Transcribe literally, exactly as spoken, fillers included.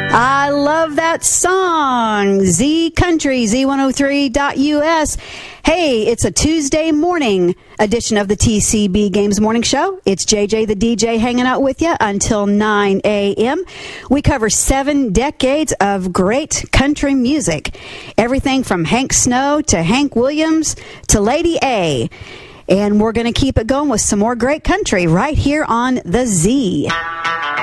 I love that song. Z Country, Z one oh three dot U S. Hey, it's a Tuesday morning edition of the T C B Games Morning Show. It's J J the D J hanging out with you until nine a.m. We cover seven decades of great country music. Everything from Hank Snow to Hank Williams to Lady A. And we're going to keep it going with some more great country right here on The Z.